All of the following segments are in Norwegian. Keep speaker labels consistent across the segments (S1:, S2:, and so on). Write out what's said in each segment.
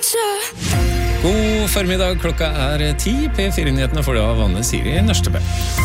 S1: God formiddag, klokka 10. P4-nyhetene får du av Anne Siri Nørstebø.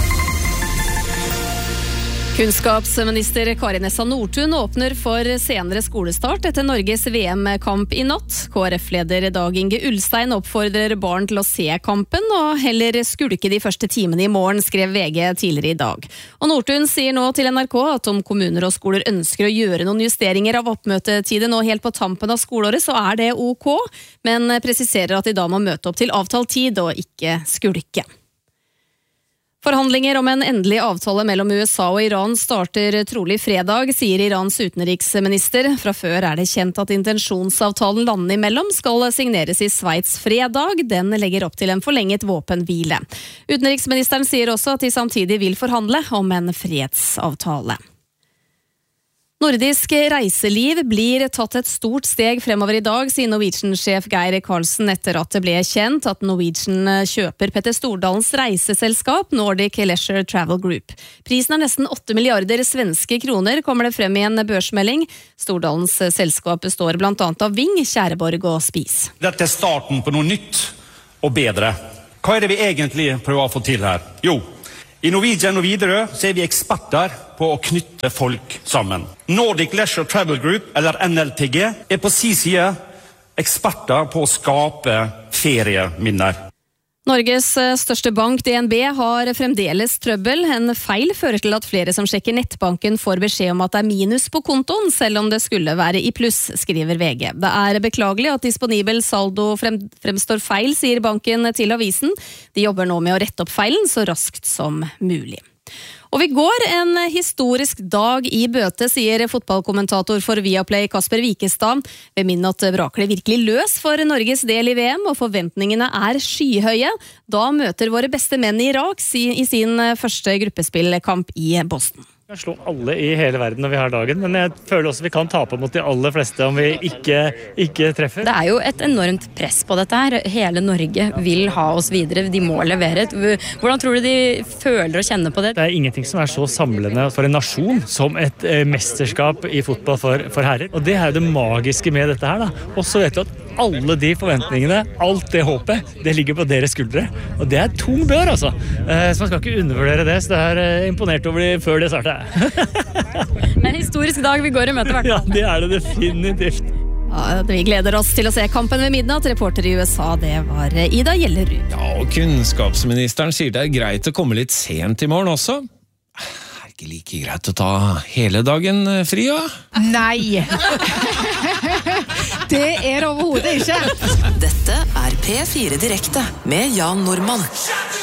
S2: Kunnskapsminister Kari Nessa Nordtun åpner for senere skolestart etter Norges VM-kamp i natt. KrF-leder Dag Inge Ulstein oppfordrer barn til å se kampen og heller skulke de første timene i morgen, skrev VG tidligere i dag. Og Nordtun sier nå til NRK at om kommuner og skoler ønsker å gjøre noen justeringer av oppmøtetiden nå helt på tampen av skoleåret, så er det ok, men presiserer at de da må møte opp til avtalt tid og ikke skulke. Forhandlinger om en endelig avtale mellom USA og Iran starter trolig fredag, sier Irans utenriksminister. Fra før er det kjent at intensjonsavtalen landene imellom skal signeres i Sveits fredag. Den legger opp til en forlenget våpenhvile. Utenriksministeren sier også at de samtidig vil forhandle om en fredsavtale. Nordisk reiseliv blir tatt et stort steg fremover i dag, sier Norwegian-sjef Geir Karlsen etter at det ble kjent at Norwegian kjøper Petter Stordalens reiseselskap Nordic Leisure Travel Group. Prisen er nesten 8 milliarder svenske kroner, kommer det frem i en børsmelding. Stordalens selskap består blant annet av Ving, Kjæreborg og Spis.
S3: Dette starten på noe nytt og bedre. Hva er det vi egentlig prøver å få til her? Jo, i Norwegian og Widerøe så er vi eksperter på å knytte folk sammen. Nordic Leisure Travel Group, eller NLTG, er på sin side eksperter på å skape ferieminner.
S2: Norges største bank, DNB, har fremdeles trøbbel. En feil fører til at flere som sjekker nettbanken får beskjed om at det er minus på kontoen, selv om det skulle være i pluss, skriver VG. Det er beklagelig at disponibel saldo fremstår feil, sier banken til avisen. De jobber nå med å rette opp feilen så raskt som mulig. Og vi går en historisk dag i bøte, sier fotballkommentator for Viaplay Kasper Wikestad. Ved midnatt braker det virkelig løs for Norges del i VM, og forventningene er skyhøye. Da møter våre beste menn i Irak i sin første gruppespillkamp i Boston.
S4: Vi kan slå alle i hele verden når vi har dagen, men jeg føler også vi kan tape mot de aller fleste om vi ikke treffer.
S5: Det er jo et enormt press på dette her. Hele Norge vil ha oss videre, de må levere. Hvordan tror du de føler og kjenner på det?
S4: Det er ingenting som er så samlende for en nasjon som et mesterskap i fotball for herrer. Og det er jo det magiske med dette her da. Og så vet du at alle de forventningene, alt det håpet, det ligger på deres skuldre. Og det er tung bør, altså. Så man skal ikke undervurdere det, så det er imponert over de før det starter.
S5: Men historisk dag vi går i møte, hvertfall.
S4: Ja, det er det definitivt.
S2: Ja, vi gleder oss til å se kampen ved midnatt. Reporter i USA, det var Ida Gjellerud.
S1: Ja, og kunnskapsministeren sier det er greit å komme litt sent i morgen også. Er det ikke like greit å ta hele dagen fri, ja?
S6: Nei! Det er overhodet ikke.
S7: Dette er P4 Direkte med Jan Normann.